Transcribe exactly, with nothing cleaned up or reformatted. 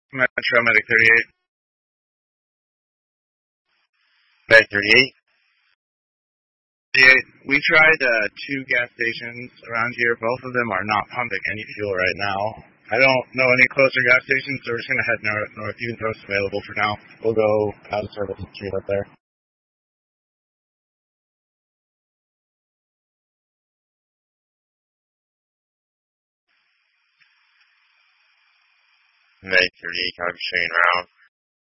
Metro Medic thirty-eight. Medic thirty-eight? thirty-eight. We tried uh, two gas stations around here. Both of them are not pumping any fuel right now. I don't know any closer gas stations, so we're just going to head north, north, even though it's available for now. We'll go out of service street up there. Medic thirty-eight, copy, showing around.